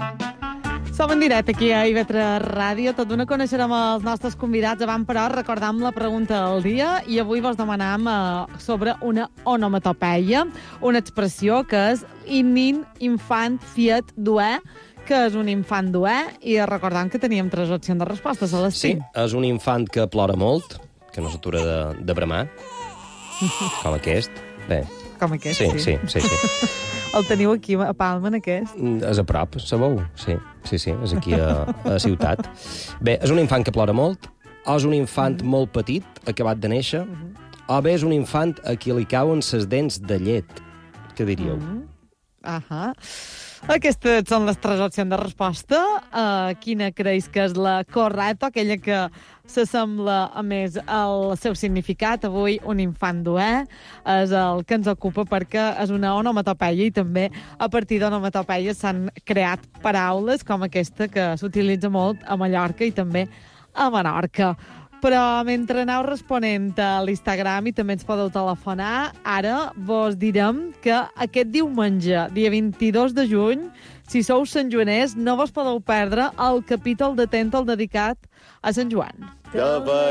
Som en directe aquí a IB3 Ràdio. Tot d'una coneixerem els nostres convidats. Abans, però, recordam la pregunta del dia i avui vos demanam sobre una onomatopeia, una expressió que és inin, infant, fiet, duer, que és un infant duer, i recordam que teníem 3 opcions de resposta, Celestí. Sí, és un infant que plora molt, que no s'atura de bramar, com aquest. Bé. Com aquest, sí. El teniu aquí a Palma, en aquest? És a prop, sabeu? Sí, és aquí a Ciutat. Bé, és un infant que plora molt, o és un infant molt petit, acabat de néixer, o bé és un infant a qui li cauen ses dents de llet. Què diríeu? Aquestes són les 3 opcions de resposta. Quina creus que és la correcta, aquella que s'assembla a més al seu significat? Avui un infant duer és el que ens ocupa perquè és una onomatopeia i també a partir d'onomatopeies s'han creat paraules com aquesta que s'utilitza molt a Mallorca i també a Menorca. Però mentre aneu responent a l'Instagram i també ens podeu telefonar, ara vos direm que aquest diumenge, dia 22 de juny, si sou santjoaners, no vos podeu perdre el capítol de Tenta'l dedicat a Sant Joan.